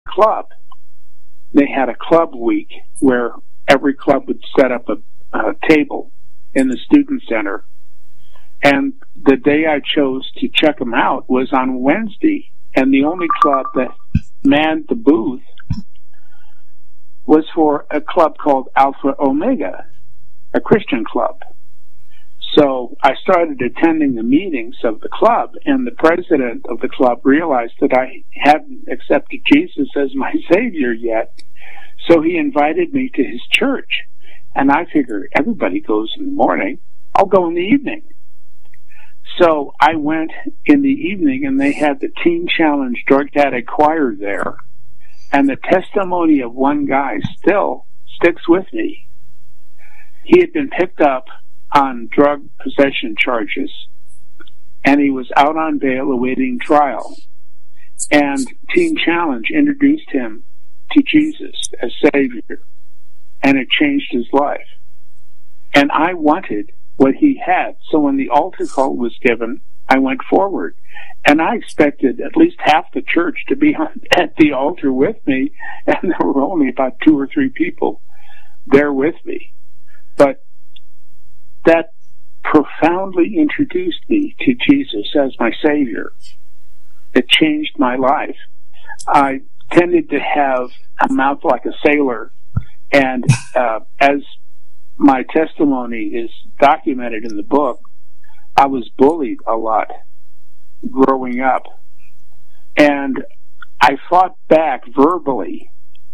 club, they had a club week where every club would set up a table in the student center. And the day I chose to check them out was on Wednesday. And the only club that manned the booth was for a club called Alpha Omega, a Christian club. So I started attending the meetings of the club, and the president of the club realized that I hadn't accepted Jesus as my Savior yet. So he invited me to his church. And I figured, everybody goes in the morning, I'll go in the evening. So I went in the evening, and they had the Teen Challenge Drug Addict Choir there. And the testimony of one guy still sticks with me. He had been picked up on drug possession charges, and he was out on bail awaiting trial. And Teen Challenge introduced him to Jesus as Savior, and it changed his life. And I wanted what he had, so when the altar call was given, I went forward. And I expected at least half the church to be at the altar with me, and there were only about 2 or 3 people there with me. But that profoundly introduced me to Jesus as my Savior. It changed my life. I tended to have a mouth like a sailor, and as my testimony is documented in the book, I was bullied a lot growing up, and I fought back verbally,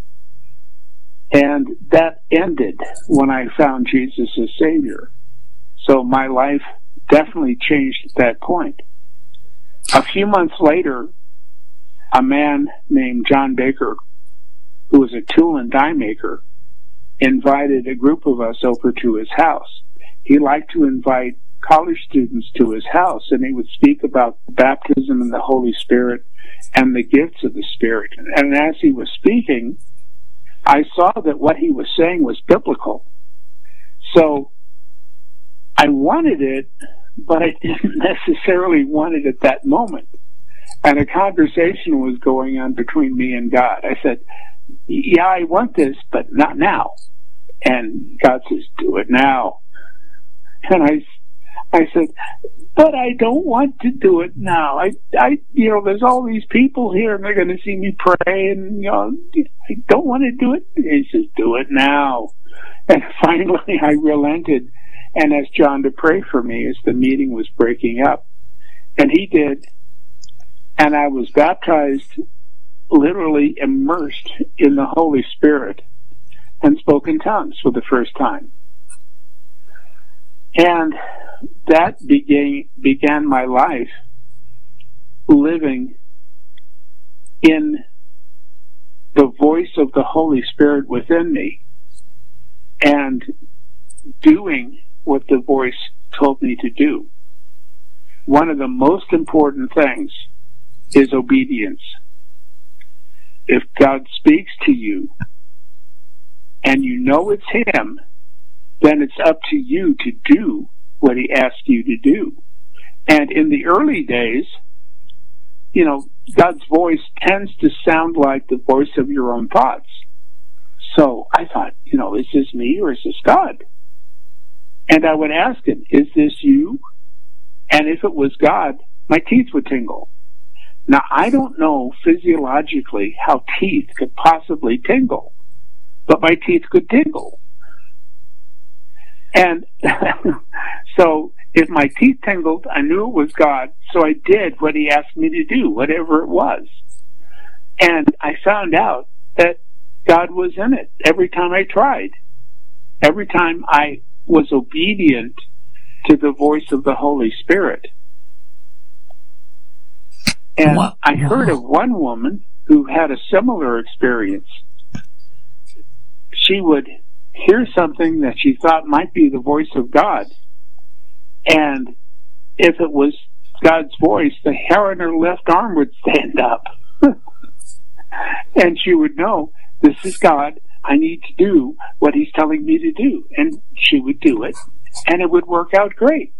and that ended when I found Jesus as Savior. So my life definitely changed at that point. A few months later, a man named John Baker, who was a tool and die maker, invited a group of us over to his house. He liked to invite college students to his house, and he would speak about baptism in the Holy Spirit and the gifts of the Spirit. And as he was speaking, I saw that what he was saying was biblical. So I wanted it, but I didn't necessarily want it at that moment. And a conversation was going on between me and God. I said, yeah, I want this, but not now. And God says, do it now. And I said, but I don't want to do it now. I there's all these people here, and they're going to see me pray, and I don't want to do it. He says, do it now. And finally, I relented and asked John to pray for me as the meeting was breaking up, and he did. And I was baptized, literally immersed in the Holy Spirit, and spoke in tongues for the first time. And that began my life living in the voice of the Holy Spirit within me and doing what the voice told me to do. One of the most important things is obedience. If God speaks to you and you know it's Him, then it's up to you to do what He asked you to do. And in the early days, God's voice tends to sound like the voice of your own thoughts. So I thought, is this me or is this God? And I would ask Him, is this you? And if it was God, my teeth would tingle. Now, I don't know physiologically how teeth could possibly tingle, but my teeth could tingle. And so if my teeth tingled, I knew it was God, so I did what He asked me to do, whatever it was. And I found out that God was in it every time I tried. Every time I was obedient to the voice of the Holy Spirit. And I heard of one woman who had a similar experience. She would hear something that she thought might be the voice of God. And if it was God's voice, the hair on her left arm would stand up. And she would know, this is God. I need to do what He's telling me to do. And she would do it. And it would work out great.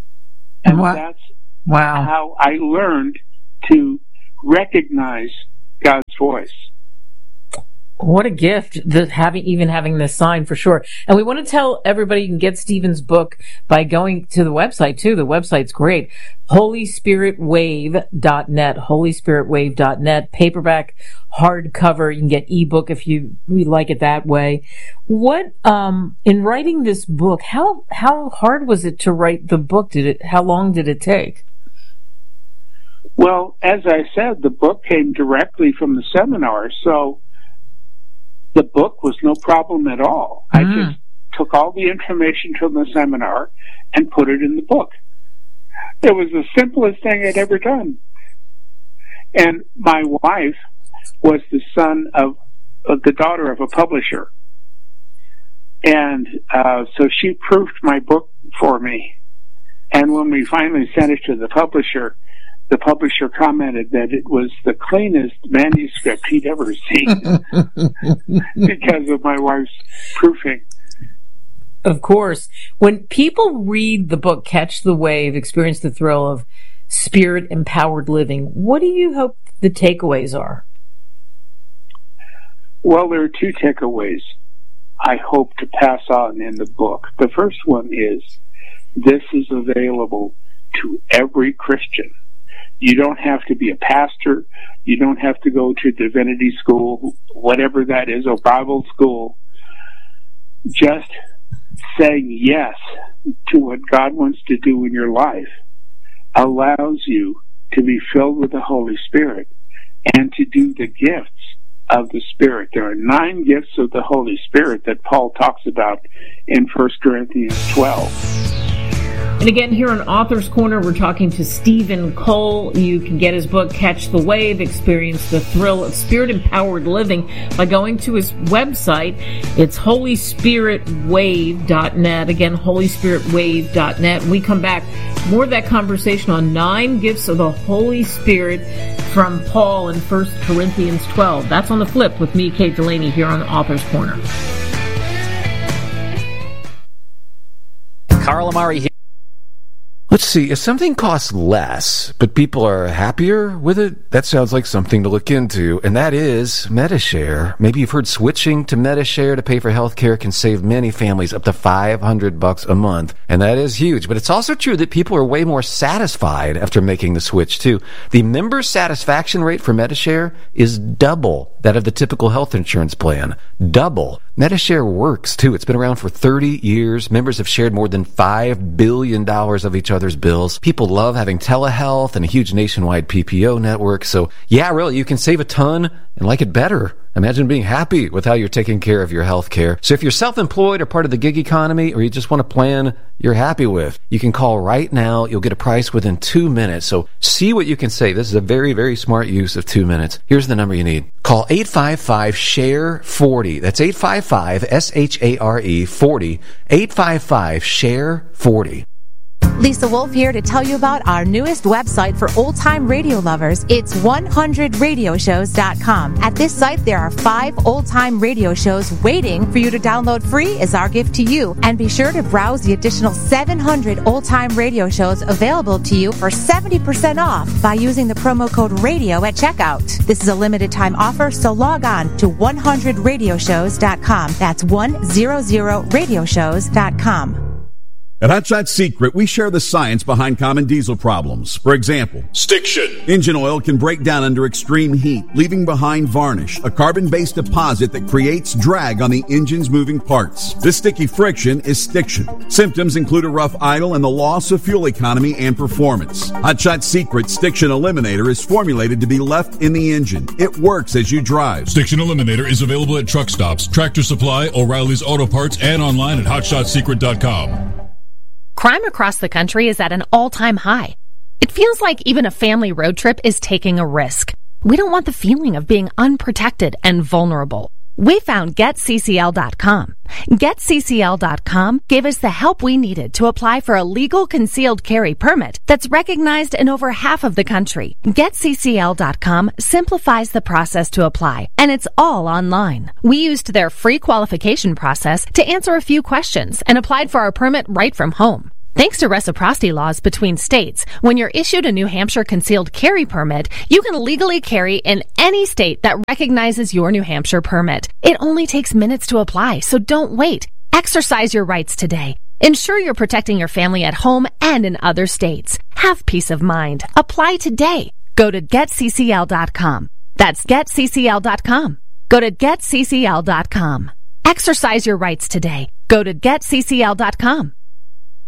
And that's how I learned to recognize God's voice. What a gift, having this sign, for sure. And we want to tell everybody you can get Stephen's book by going to the website, too. The website's great. HolySpiritWave.net, HolySpiritWave.net, paperback, hardcover. You can get ebook if you like it that way. What, in writing this book, how hard was it to write the book? How long did it take? Well, as I said, the book came directly from the seminar, so the book was no problem at all. I just took all the information from the seminar and put it in the book. It was the simplest thing I'd ever done. And my wife was the daughter of a publisher. And so she proofed my book for me. And when we finally sent it to the publisher commented that it was the cleanest manuscript he'd ever seen because of my wife's proofing. Of course. When people read the book, Catch the Wave, Experience the Thrill of Spirit-Empowered Living, what do you hope the takeaways are? Well, there are two takeaways I hope to pass on in the book. The first one is this is available to every Christian. You don't have to be a pastor. You don't have to go to divinity school, whatever that is, or Bible school. Just saying yes to what God wants to do in your life allows you to be filled with the Holy Spirit and to do the gifts of the Spirit. There are 9 gifts of the Holy Spirit that Paul talks about in 1 Corinthians 12. And again, here on Author's Corner, we're talking to Stephen Cole. You can get his book, Catch the Wave, Experience the Thrill of Spirit-Empowered Living, by going to his website. It's HolySpiritWave.net. Again, HolySpiritWave.net. We come back, more of that conversation on 9 gifts of the Holy Spirit from Paul in 1 Corinthians 12. That's on the flip with me, Kate Delaney, here on Author's Corner. Carl Amari here. Let's see, if something costs less, but people are happier with it, that sounds like something to look into, and that is Medi-Share. Maybe you've heard switching to Medi-Share to pay for healthcare can save many families up to $500 a month, and that is huge. But it's also true that people are way more satisfied after making the switch, too. The member satisfaction rate for Medi-Share is double that of the typical health insurance plan. Double. Medi-Share works, too. It's been around for 30 years. Members have shared more than $5 billion of each other's bills. People love having telehealth and a huge nationwide PPO network. So, yeah, really, you can save a ton and like it better. Imagine being happy with how you're taking care of your health care. So if you're self-employed or part of the gig economy, or you just want a plan you're happy with, you can call right now. You'll get a price within 2 minutes. So see what you can save. This is a very, very smart use of 2 minutes. Here's the number you need. Call 855-SHARE-40. That's 855-SHARE-40. 855-SHARE-40. Lisa Wolf here to tell you about our newest website for old-time radio lovers. It's 100radioshows.com. At this site, there are 5 old-time radio shows waiting for you to download free as our gift to you. And be sure to browse the additional 700 old-time radio shows available to you for 70% off by using the promo code RADIO at checkout. This is a limited-time offer, so log on to 100radioshows.com. That's 100radioshows.com. At Hot Shot Secret, we share the science behind common diesel problems. For example, stiction. Engine oil can break down under extreme heat, leaving behind varnish, a carbon-based deposit that creates drag on the engine's moving parts. This sticky friction is stiction. Symptoms include a rough idle and the loss of fuel economy and performance. Hot Shot Secret Stiction Eliminator is formulated to be left in the engine. It works as you drive. Stiction Eliminator is available at truck stops, Tractor Supply, O'Reilly's Auto Parts, and online at HotShotSecret.com. Crime across the country is at an all-time high. It feels like even a family road trip is taking a risk. We don't want the feeling of being unprotected and vulnerable. We found GetCCL.com. GetCCL.com gave us the help we needed to apply for a legal concealed carry permit that's recognized in over half of the country. GetCCL.com simplifies the process to apply, and it's all online. We used their free qualification process to answer a few questions and applied for our permit right from home. Thanks to reciprocity laws between states, when you're issued a New Hampshire concealed carry permit, you can legally carry in any state that recognizes your New Hampshire permit. It only takes minutes to apply, so don't wait. Exercise your rights today. Ensure you're protecting your family at home and in other states. Have peace of mind. Apply today. Go to getccl.com. That's getccl.com. Go to getccl.com. Exercise your rights today. Go to getccl.com.